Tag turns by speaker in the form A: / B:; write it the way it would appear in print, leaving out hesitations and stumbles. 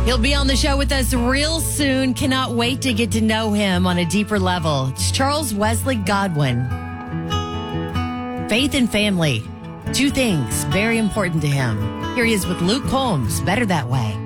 A: He'll be on the show with us real soon. Cannot wait to get to know him on a deeper level. It's Charles Wesley Godwin. Faith and family, two things very important to him. Here he is with Luke Combs, Better That Way.